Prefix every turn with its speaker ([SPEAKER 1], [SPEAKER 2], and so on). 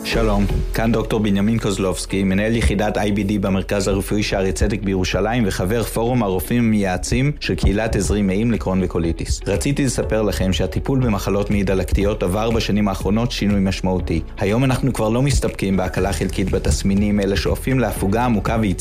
[SPEAKER 1] שלום, כאן דוקטור בנימין קוזלובסקי, מנהל יחידת IBD במרכז הרפואי שערי צדק בירושלים וחבר פורום הרופאים המייעצים של קהילת עזרים מעים לקרון וקוליטיס. רציתי לספר לכם שהטיפול במחלות מעי דלקתיות עבר בשנים האחרונות שינוי משמעותי. היום אנחנו כבר לא מסתפקים בהקלה חלקית בתסמינים, אלא שואפים להפוגה עמוקה